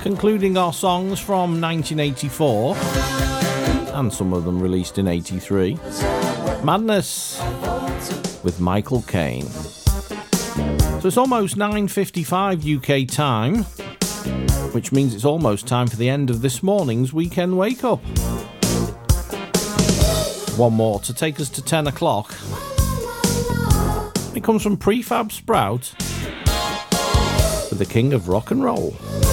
Concluding our songs from 1984, and some of them released in 83. Madness with Michael Caine. So it's almost 9:55 UK time, which means it's almost time for the end of this morning's Weekend Wake Up. One more to take us to 10 o'clock. It comes from Prefab Sprout with the King of Rock and Roll.